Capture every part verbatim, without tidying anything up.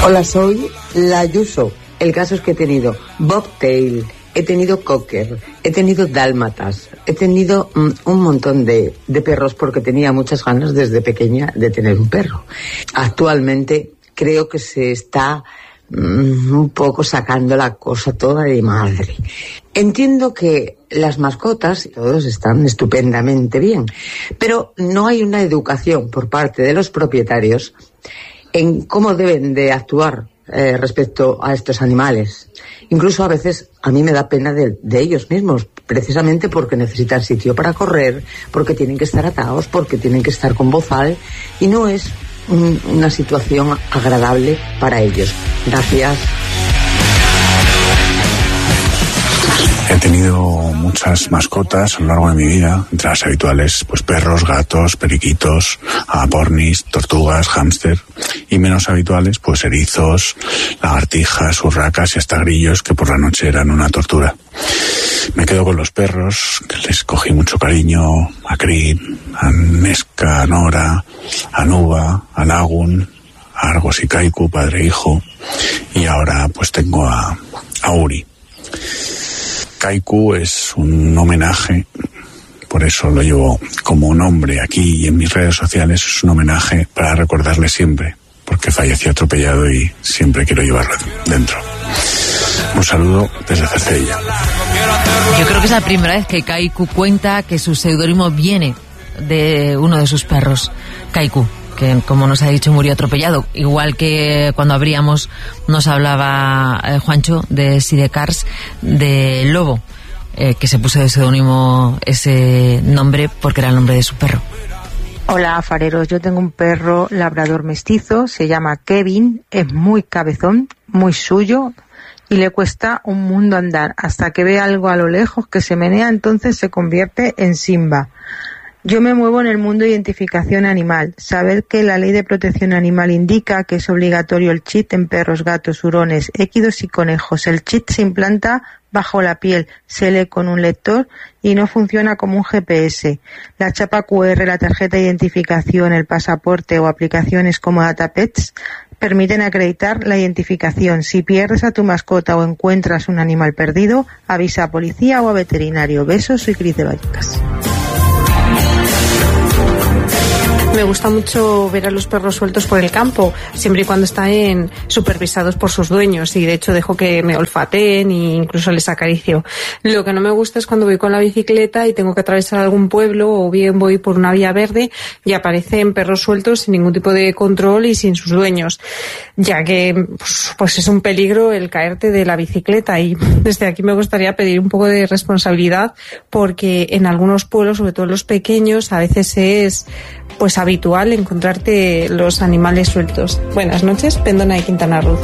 Hola, soy la Ayuso. El caso es que he tenido bobtail, he tenido cocker, he tenido dálmatas, he tenido mm, un montón de, de perros porque tenía muchas ganas desde pequeña de tener un perro. Actualmente creo que se está mm, un poco sacando la cosa toda de madre. Entiendo que las mascotas, todos están estupendamente bien, pero no hay una educación por parte de los propietarios en cómo deben de actuar eh, respecto a estos animales. Incluso a veces a mí me da pena de, de ellos mismos, precisamente porque necesitan sitio para correr, porque tienen que estar atados, porque tienen que estar con bozal, y no es un, una situación agradable para ellos. Gracias. He tenido muchas mascotas a lo largo de mi vida, entre las habituales, pues perros, gatos, periquitos, pornis, tortugas, hámster, y menos habituales, pues erizos, lagartijas, urracas y hasta grillos, que por la noche eran una tortura. Me quedo con los perros, que les cogí mucho cariño, a Crip, a Nesca, a Nora, a Nuba, a Lagun, a Argos y Kaiku, padre e hijo, y ahora pues tengo a, a Uri. Kaiku es un homenaje, por eso lo llevo como nombre aquí y en mis redes sociales, es un homenaje para recordarle siempre, porque falleció atropellado y siempre quiero llevarlo dentro. Un saludo desde Cercedilla. Yo creo que es la primera vez que Kaiku cuenta que su seudónimo viene de uno de sus perros, Kaiku, que como nos ha dicho murió atropellado, igual que cuando abríamos nos hablaba eh, Juancho de Sidecars, de Lobo, eh, que se puso de seudónimo ese nombre porque era el nombre de su perro. Hola, fareros, yo tengo un perro labrador mestizo, se llama Kevin, es muy cabezón, muy suyo, y le cuesta un mundo andar, hasta que ve algo a lo lejos que se menea, entonces se convierte en Simba. Yo me muevo en el mundo de identificación animal. Saber que la Ley de Protección Animal indica que es obligatorio el chip en perros, gatos, hurones, équidos y conejos. El chip se implanta bajo la piel, se lee con un lector y no funciona como un G P S. La chapa cu erre, la tarjeta de identificación, el pasaporte o aplicaciones como DataPets permiten acreditar la identificación. Si pierdes a tu mascota o encuentras un animal perdido, avisa a policía o a veterinario. Besos, soy Cris de Vallecas. Me gusta mucho ver a los perros sueltos por el campo, siempre y cuando están supervisados por sus dueños, y de hecho dejo que me olfateen e incluso les acaricio. Lo que no me gusta es cuando voy con la bicicleta y tengo que atravesar algún pueblo, o bien voy por una vía verde y aparecen perros sueltos sin ningún tipo de control y sin sus dueños, ya que pues, pues es un peligro el caerte de la bicicleta. Y desde aquí me gustaría pedir un poco de responsabilidad, porque en algunos pueblos, sobre todo en los pequeños, a veces es pues habitual encontrarte los animales sueltos. Buenas noches, Pendona de Quintana Roo.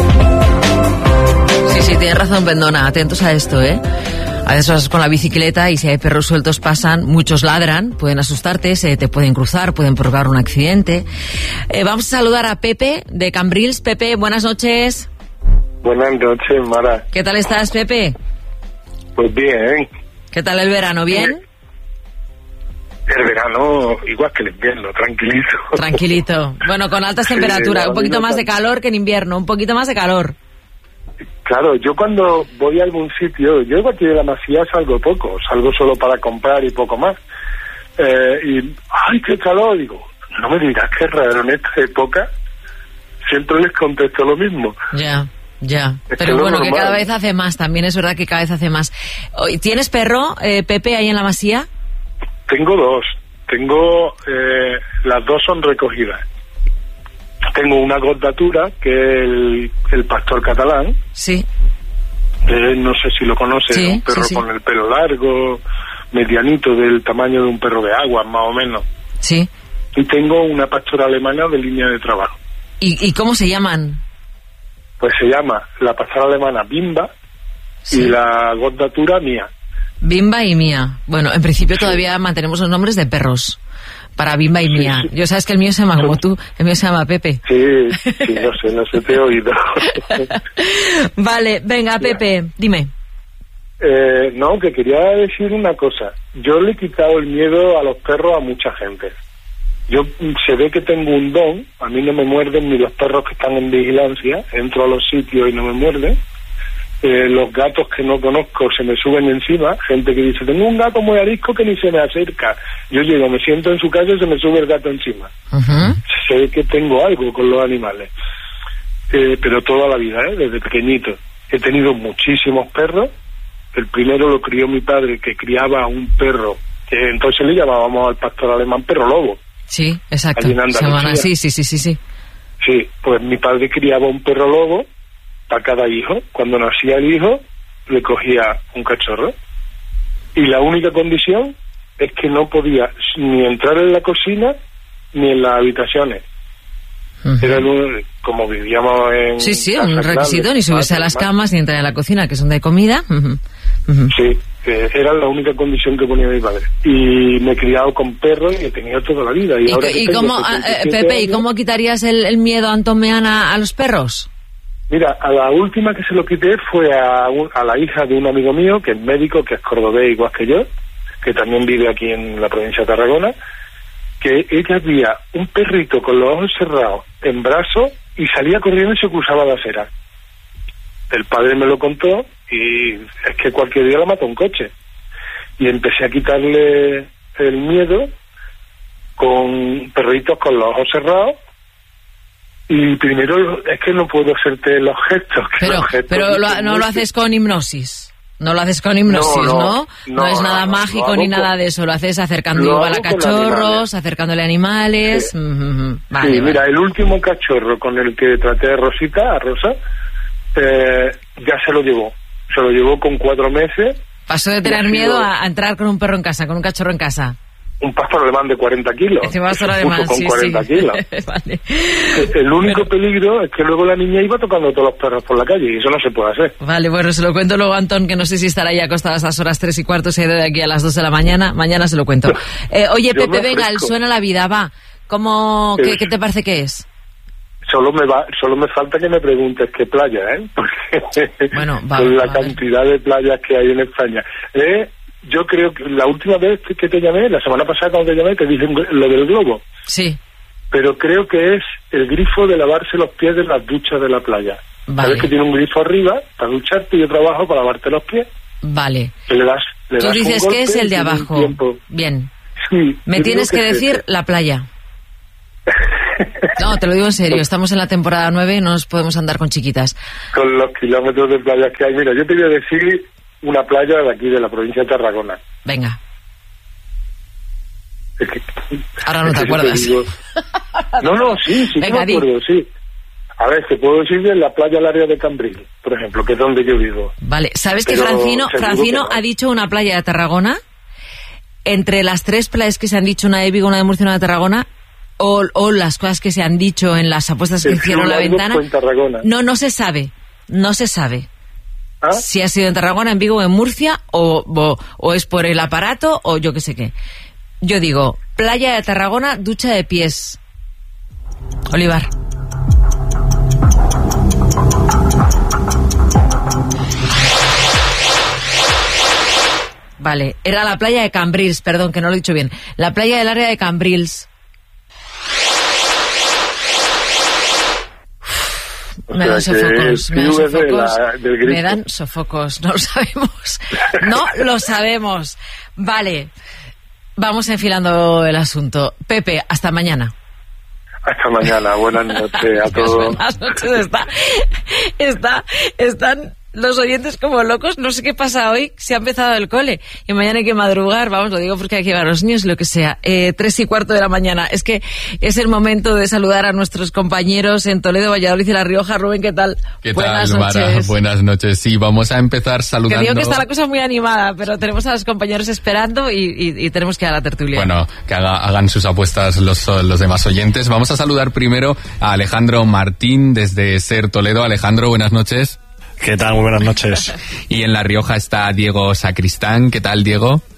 Sí, sí, tienes razón, Pendona, atentos a esto, ¿eh? A veces vas con la bicicleta y si hay perros sueltos pasan, muchos ladran, pueden asustarte, se te pueden cruzar, pueden provocar un accidente. Eh, vamos a saludar a Pepe de Cambrils. Pepe, buenas noches. Buenas noches, Mara. ¿Qué tal estás, Pepe? Pues bien. ¿Qué tal el verano? ¿Bien? El verano igual que el invierno, tranquilito. Tranquilito. Bueno, con altas sí, temperaturas, un poquito más de calor que en invierno, un poquito más de calor. Claro, yo cuando voy a algún sitio, yo igual que de la Masía salgo poco, salgo solo para comprar y poco más. Eh, y, ¡ay, qué calor! Digo, no me dirás qué raro en esta época, siempre les contesto lo mismo. Ya, ya. Es Pero que bueno, normal. que cada vez hace más, también es verdad que cada vez hace más. ¿Tienes perro, eh, Pepe, ahí en la Masía? Tengo dos. Tengo, eh, las dos son recogidas. Tengo una gordatura, que es el, el pastor catalán. Sí. Eh, no sé si lo conoces, sí, un perro sí, sí. con el pelo largo, medianito, del tamaño de un perro de agua, más o menos. Sí. Y tengo una pastora alemana de línea de trabajo. ¿Y, y cómo se llaman? Pues se llama la pastora alemana Bimba, sí, y la gordatura Mía. Bimba y Mía. Bueno, en principio todavía mantenemos los nombres de perros para Bimba y Mía. Sí, sí. Yo sabes que el mío se llama como tú, el mío se llama Pepe. Sí, sí, no sé, no sé, te he oído. Vale, venga, Pepe, dime. Eh, no, que quería decir una cosa. Yo le he quitado el miedo a los perros a mucha gente. Yo se ve que tengo un don, a mí no me muerden ni los perros que están en vigilancia, entro a los sitios y no me muerden. Eh, los gatos que no conozco se me suben encima, gente que dice, tengo un gato muy arisco que ni se me acerca. Yo llego, me siento en su casa y se me sube el gato encima. Uh-huh. Se ve que tengo algo con los animales. Eh, pero toda la vida, ¿eh? Desde pequeñito. He tenido muchísimos perros. El primero lo crió mi padre, que criaba un perro, que entonces le llamábamos al pastor alemán perro lobo. Sí, exacto. Se llaman así, sí, sí, sí, sí. Sí, pues mi padre criaba un perro lobo a cada hijo. Cuando nacía el hijo, le cogía un cachorro. Y la única condición es que no podía ni entrar en la cocina ni en las habitaciones. Uh-huh. Era el, como vivíamos en... Sí, sí, un requisito, ni subirse a las camas ni entrar en la cocina, que son de comida. Uh-huh. Uh-huh. Sí, eh, era la única condición que ponía mi padre. Y me he criado con perros y he tenido toda la vida. ¿Y, ¿Y, ahora y cómo, eh, Pepe, años, ¿y cómo quitarías el, el miedo a Antón Meana a los perros? Mira, a la última que se lo quité fue a, un, a la hija de un amigo mío, que es médico, que es cordobés igual que yo, que también vive aquí en la provincia de Tarragona, que ella veía un perrito con los ojos cerrados en brazos y salía corriendo y se cruzaba la acera. El padre me lo contó y es que cualquier día la mata un coche. Y empecé a quitarle el miedo con perritos con los ojos cerrados. Y primero es que no puedo hacerte los gestos. Que pero los gestos pero lo, no lo haces con hipnosis. No lo haces con hipnosis, ¿no? No, no, no es nada no, mágico no, ni nada con, de eso. Lo haces acercando igual a cachorros, acercándole animales. Sí, mm-hmm. vale, sí vale. Mira, el último cachorro con el que traté a Rosita, a Rosa, eh, ya se lo llevó. Se lo llevó con cuatro meses. Pasó de tener miedo a, a entrar con un perro en casa, con un cachorro en casa. Un pastor alemán de cuarenta kilos. Ese pastor alemán, con sí, cuarenta sí. kilos. Vale. El único Pero... peligro es que luego la niña iba tocando a todos los perros por la calle y eso no se puede hacer. Vale, bueno, se lo cuento luego a Antón, que no sé si estará ya acostado a esas horas tres y cuarto, se ha ido de aquí a las dos de la mañana. Mañana se lo cuento. Eh, oye, Yo Pepe, venga, el suena la vida, va. ¿Cómo, qué, ¿Qué te parece que es? Solo me va, solo me falta que me preguntes qué playa, ¿eh? Porque bueno, va, con la va, cantidad de playas que hay en España. Eh, yo creo que la última vez que te llamé, la semana pasada cuando te llamé, te dije lo del globo. Sí. Pero creo que es el grifo de lavarse los pies de las duchas de la playa. Vale. Sabes que tiene un grifo arriba para ducharte y otro abajo para lavarte los pies. Vale. Que le das, le Tú das dices un que es el de abajo. Bien. Sí. Me tienes que, que decir es la playa. No, te lo digo en serio, estamos en la temporada nueve y no nos podemos andar con chiquitas. Con los kilómetros de playas que hay. Mira, yo te voy a decir una playa de aquí, de la provincia de Tarragona. Venga. Es que, Ahora no te acuerdas. Te digo... No, no, sí, sí, Venga, me acuerdo, sí. A ver, te puedo decir de la playa al área de Cambril, por ejemplo, que es donde yo vivo. Vale, ¿sabes Pero que Francino, Francino que no. ha dicho una playa de Tarragona? Entre las tres playas que se han dicho, una de Vigo, una de Murcia y una de Tarragona, o, o las cosas que se han dicho en las apuestas que El hicieron la ventana, no, no se sabe, no se sabe. ¿Ah? Si ha sido en Tarragona, en Vigo, en Murcia, o, o, o es por el aparato, o yo qué sé qué. Yo digo, playa de Tarragona, ducha de pies. Olivar. Vale, era la playa de Cambrils, perdón, que no lo he dicho bien. La playa del área de Cambrils. Me dan sofocos, me dan sofocos, me dan sofocos, no lo sabemos, no lo sabemos. Vale, vamos enfilando el asunto. Pepe, hasta mañana. Hasta mañana, buenas noches a todos. Buenas noches, está, está, están los oyentes como locos, no sé qué pasa hoy, se ha empezado el cole y mañana hay que madrugar, vamos, lo digo porque hay que llevar a los niños, lo que sea, eh, tres y cuarto de la mañana. Es que es el momento de saludar a nuestros compañeros en Toledo, Valladolid y La Rioja. Rubén, ¿qué tal? ¿Qué Buenas tal, Mara? noches. Buenas noches. Sí, vamos a empezar saludando. Que digo que está la cosa muy animada, pero tenemos a los compañeros esperando y, y, y tenemos que ir a la tertulia. Bueno, que haga, hagan sus apuestas los, los demás oyentes. Vamos a saludar primero a Alejandro Martín desde Ser Toledo. Alejandro, buenas noches. ¿Qué tal? Muy buenas noches. Y en La Rioja está Diego Sacristán. ¿Qué tal, Diego?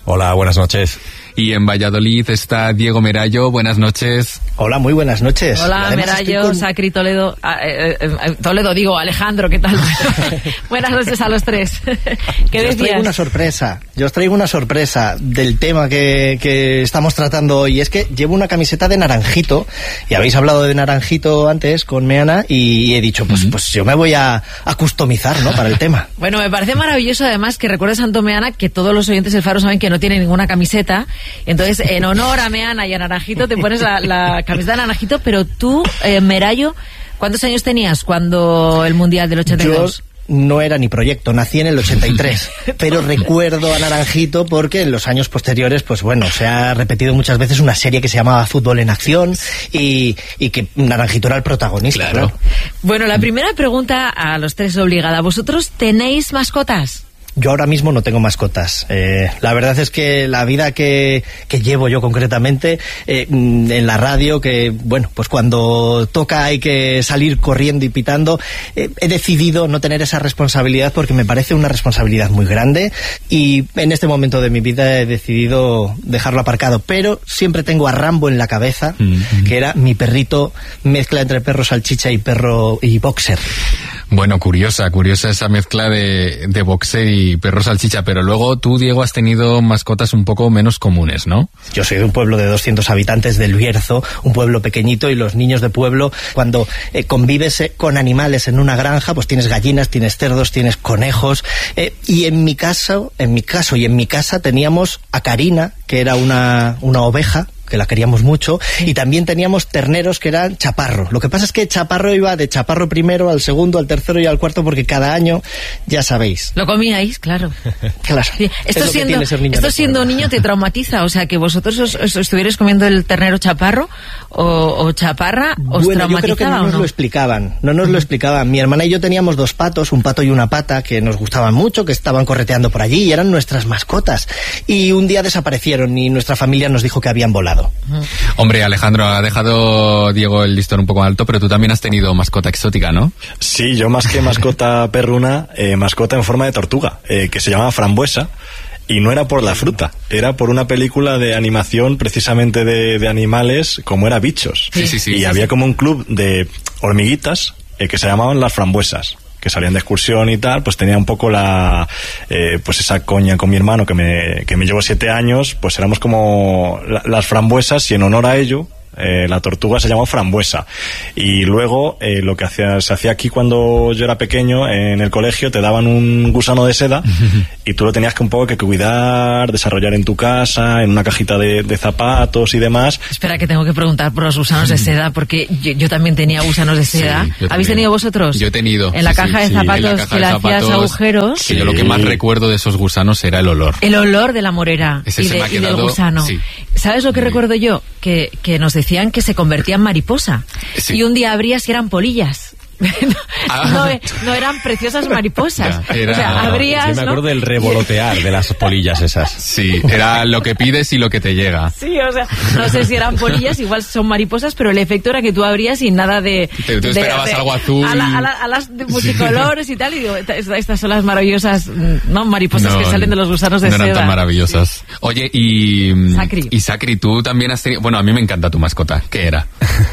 Hola, buenas noches. Y en Valladolid está Diego Merallo. Buenas noches. Hola, muy buenas noches. Hola, Merallo, con... Sacri, Toledo. Eh, eh, Toledo, digo, Alejandro, ¿qué tal? Buenas noches a los tres. ¿Qué Yo os traigo una sorpresa. Yo os traigo una sorpresa del tema que, que estamos tratando hoy. Es que llevo una camiseta de naranjito, y habéis hablado de naranjito antes con Meana, y he dicho, pues, uh-huh. pues yo me voy a, a customizar, ¿no?, para el tema. Bueno, me parece maravilloso, además, que recuerdes, Santo Meana, que todos los oyentes del Faro saben que no tiene ninguna camiseta. Entonces, en honor a Meana y a Naranjito, te pones la, la camiseta de Naranjito, pero tú, eh, Merallo, ¿cuántos años tenías cuando el Mundial del ochenta y dos? Yo no era ni proyecto, nací en el ochenta y tres, pero recuerdo a Naranjito porque en los años posteriores, pues bueno, se ha repetido muchas veces una serie que se llamaba Fútbol en Acción, y, y que Naranjito era el protagonista. Claro. Claro. Bueno, la primera pregunta a los tres obligada. ¿Vosotros tenéis mascotas? Yo ahora mismo no tengo mascotas. Eh, la verdad es que la vida que, que llevo yo concretamente eh, en la radio, que bueno, pues cuando toca hay que salir corriendo y pitando, eh, he decidido no tener esa responsabilidad porque me parece una responsabilidad muy grande, y en este momento de mi vida he decidido dejarlo aparcado. Pero siempre tengo a Rambo en la cabeza, mm-hmm. que era mi perrito, mezcla entre perro salchicha y perro y boxer. Bueno, curiosa, curiosa esa mezcla de, de boxer y perro salchicha, pero luego tú, Diego, has tenido mascotas un poco menos comunes, ¿no? Yo soy de un pueblo de doscientos habitantes del Bierzo, un pueblo pequeñito, y los niños de pueblo, cuando eh, convives eh, con animales en una granja, pues tienes gallinas, tienes cerdos, tienes conejos, eh, y en mi caso, en mi caso y en mi casa teníamos a Karina, que era una, una oveja, que la queríamos mucho, y también teníamos terneros que eran Chaparro. Lo que pasa es que Chaparro iba de Chaparro primero al segundo, al tercero y al cuarto, porque cada año, ya sabéis. Lo comíais, claro. Claro. Sí. Esto siendo, esto siendo niño te traumatiza, o sea, que vosotros os, os estuvierais comiendo el ternero Chaparro o, o Chaparra, ¿os bueno, traumatizaba? Yo creo que no nos no? lo explicaban, no nos lo explicaban. Mi hermana y yo teníamos dos patos, un pato y una pata, que nos gustaban mucho, que estaban correteando por allí y eran nuestras mascotas. Y un día desaparecieron y nuestra familia nos dijo que habían volado. Hombre, Alejandro, ha dejado Diego el listón un poco alto, pero tú también has tenido mascota exótica, ¿no? Sí, yo más que mascota perruna, eh, mascota en forma de tortuga, eh, que se llamaba Frambuesa. Y no era por la fruta, era por una película de animación precisamente de, de animales, como era Bichos. Sí, sí, sí. Y sí, había sí. como un club de hormiguitas eh, que se llamaban las Frambuesas, que salían de excursión y tal. Pues tenía un poco la eh, pues esa coña con mi hermano, que me, que me llevó siete años, pues éramos como la, las frambuesas, y en honor a ello Eh, la tortuga se llamó Frambuesa. Y luego eh, lo que hacía, se hacía aquí cuando yo era pequeño, en el colegio te daban un gusano de seda y tú lo tenías que un poco que cuidar, desarrollar en tu casa, en una cajita de, de zapatos y demás. Espera, que tengo que preguntar por los gusanos de seda, porque yo, yo también tenía gusanos de seda. Sí, ¿Habéis tenido vosotros? Yo he tenido. En la sí, caja sí, de zapatos, sí. En la caja que le hacías agujeros. Que yo lo que más recuerdo de esos gusanos era el olor. El olor de la morera Ese y, se de, me ha y del quedado, gusano. sí. ¿Sabes lo que Sí. recuerdo yo? Que, que nos decían que se convertía en mariposa. Sí. Y un día abrías y eran polillas. no, Ah. no, no eran preciosas mariposas. Ya, era- O sea, abrías, Sí, me ¿no? acuerdo del revolotear de las polillas esas. Sí, era lo que pides y lo que te llega. Sí, o sea, no sé si eran polillas, igual son mariposas, pero el efecto era que tú abrías y nada de... Te- tú de- esperabas de- algo azul. A, la- a la- a las de multicolores y tal, y digo, esta- estas son las maravillosas, ¿no? Mariposas No, que salen de los gusanos de no eran seda. tan maravillosas. Oye, y... Sacri. Y Sacri, tú también has tenido... Bueno, a mí me encanta tu mascota. ¿Qué era?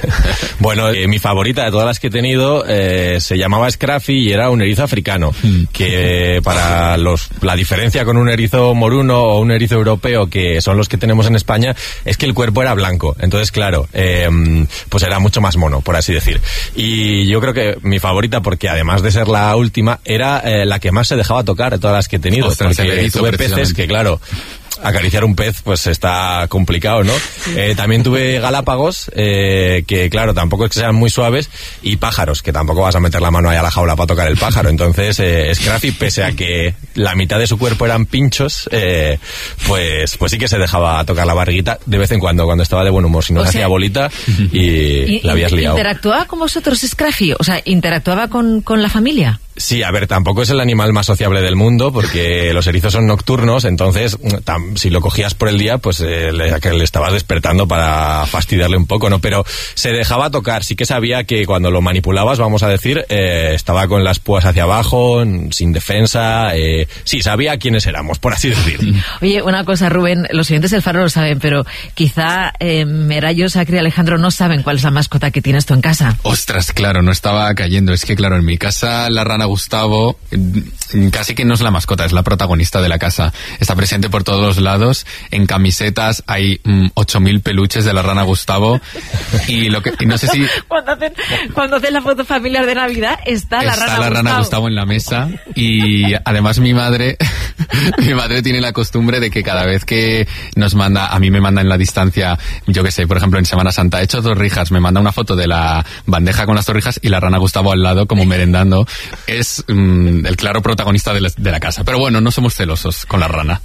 Bueno, eh, mi favorita de todas las que he tenido eh, se llamaba Scruffy y era un erizo africano, que eh, para los la diferencia con un erizo moruno o un erizo europeo, que son los que tenemos en España, es que el cuerpo era blanco. Entonces, claro, eh, pues era mucho más mono, por así decir. Y yo creo que mi favorita, porque además de ser la última, era eh, la que más se dejaba tocar de todas las que he tenido. Ostras, el porque erizo, tuve peces precisamente. que, claro, acariciar un pez pues está complicado, ¿no? Eh, también tuve galápagos, eh, que claro, tampoco es que sean muy suaves, y pájaros, que tampoco vas a meter la mano ahí a la jaula para tocar el pájaro. Entonces, eh, Scruffy, pese a que la mitad de su cuerpo eran pinchos, eh, pues pues sí que se dejaba tocar la barriguita de vez en cuando, cuando estaba de buen humor, si no O se sea, hacía bolita y, Y- la habías y- liado. ¿Interactuaba con vosotros Scruffy? O sea, ¿interactuaba con, con la familia? Sí, a ver, tampoco es el animal más sociable del mundo, porque los erizos son nocturnos, entonces tam, si lo cogías por el día, pues eh, le, que le estabas despertando para fastidiarle un poco, ¿no? Pero se dejaba tocar, sí que sabía que cuando lo manipulabas, vamos a decir, eh, estaba con las púas hacia abajo, sin defensa, eh, sí, sabía quiénes éramos, por así decirlo. Oye, una cosa, Rubén, los oyentes del Faro lo saben, pero quizá eh, Merayo, Sacri y Alejandro no saben cuál es la mascota que tienes tú en casa. Ostras, claro, no estaba cayendo, es que claro, en mi casa la rana Gustavo casi que no es la mascota, es la protagonista de la casa. Está presente por todos los lados. En camisetas hay mm, ocho mil peluches de la rana Gustavo. Y lo que y no sé si... Cuando hacen, cuando hacen la foto familiar de Navidad, está, está la rana Está la rana Gustavo. Gustavo en la mesa. Y además mi madre mi madre tiene la costumbre de que cada vez que nos manda, a mí me manda en la distancia, yo que sé, por ejemplo en Semana Santa, he hecho torrijas, me manda una foto de la bandeja con las torrijas y la rana Gustavo al lado como merendando. Es mm, el claro protagonista de la, de la casa. Pero bueno, no somos celosos con la rana.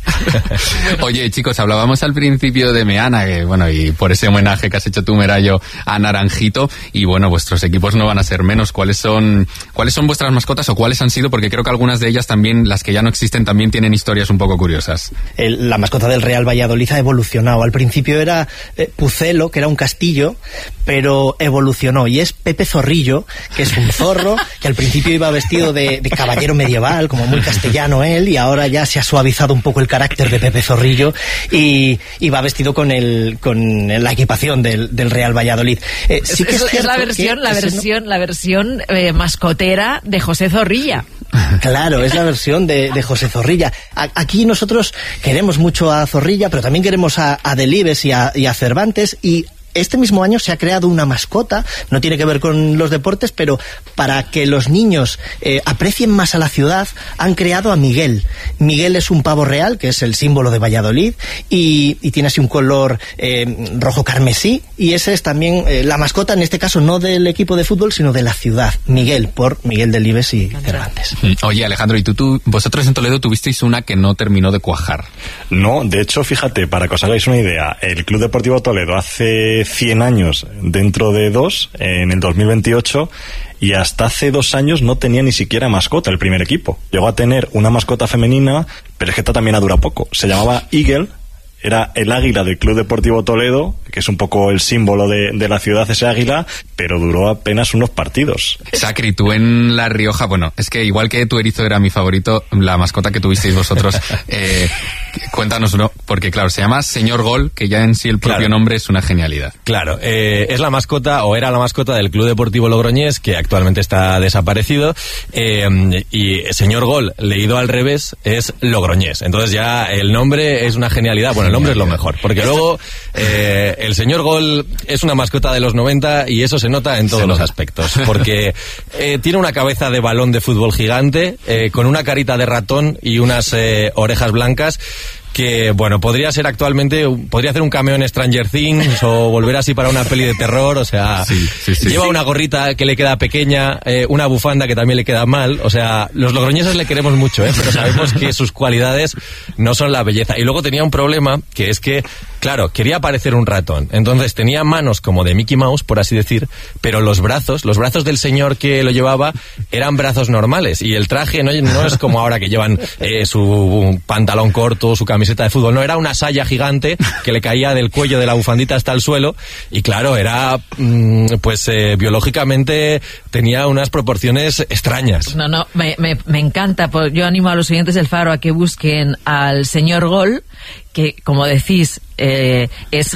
Oye, chicos, hablábamos al principio de Meana, que bueno, y por ese homenaje que has hecho tú, Merayo, a Naranjito, y bueno, vuestros equipos no van a ser menos. ¿Cuáles son, cuáles son vuestras mascotas o cuáles han sido? Porque creo que algunas de ellas también, las que ya no existen, también tienen historias un poco curiosas. El, la mascota del Real Valladolid ha evolucionado. Al principio era eh, Pucelo, que era un castillo, pero evolucionó y es Pepe Zorrillo, que es un zorro que al principio iba vestido de, de caballero medieval, como muy castellano él, y ahora ya se ha suavizado un poco el carácter de Pepe Zorrillo y, y va vestido con el con la equipación del, del Real Valladolid. Eh, sí que es, es, es la versión, la versión, no... la versión eh, mascotera de José Zorrilla. Claro, es la versión de, de José Zorrilla. A, aquí nosotros queremos mucho a Zorrilla, pero también queremos a, a Delibes y a, y a Cervantes, y este mismo año se ha creado una mascota, no tiene que ver con los deportes, pero para que los niños eh, aprecien más a la ciudad, han creado a Miguel. Miguel es un pavo real, que es el símbolo de Valladolid, y, y tiene así un color eh, rojo carmesí, y ese es también eh, la mascota, en este caso no del equipo de fútbol, sino de la ciudad. Miguel, por Miguel Delibes y Cervantes. Oye, Alejandro, ¿y tú, tú, vosotros en Toledo tuvisteis una que no terminó de cuajar? No, de hecho, fíjate, para que os hagáis una idea, el Club Deportivo Toledo hace cien años, dentro de dos, en el dos mil veintiocho, y hasta hace dos años no tenía ni siquiera mascota el primer equipo. Llegó a tener una mascota femenina, pero es que esta también dura poco. Se llamaba Eagle, era el águila del Club Deportivo Toledo, que es un poco el símbolo de, de la ciudad, ese águila, pero duró apenas unos partidos. Sacri, tú en La Rioja, bueno, es que igual que tu erizo era mi favorito, la mascota que tuvisteis vosotros, eh, cuéntanoslo, porque claro, se llama Señor Gol, que ya en sí el propio claro. nombre es una genialidad. Claro, eh, es la mascota, o era la mascota del Club Deportivo Logroñés, que actualmente está desaparecido, eh, y Señor Gol, leído al revés, es Logroñés. Entonces ya el nombre es una genialidad, bueno, el nombre es lo mejor, porque luego eh, el Señor Gol es una mascota de los noventa y eso se nota en todos los aspectos, porque eh, tiene una cabeza de balón de fútbol gigante, eh, con una carita de ratón y unas eh, orejas blancas, que, bueno, podría ser actualmente, podría hacer un cameo en Stranger Things o volver así para una peli de terror, o sea, sí, sí, sí, lleva sí. una gorrita que le queda pequeña, eh, una bufanda que también le queda mal, o sea, los logroñeses le queremos mucho, eh, pero sabemos que sus cualidades no son la belleza. Y luego tenía un problema, que es que, claro, quería parecer un ratón, entonces tenía manos como de Mickey Mouse, por así decir, pero los brazos, los brazos del señor que lo llevaba eran brazos normales, y el traje no, no es como ahora que llevan eh, su pantalón corto, su camiseta de fútbol, no, era una saya gigante que le caía del cuello de la bufandita hasta el suelo, y claro, era mmm, pues eh, biológicamente tenía unas proporciones extrañas. No, no, me, me, me encanta, pues yo animo a los oyentes del Faro a que busquen al Señor Gol, que como decís, eh, es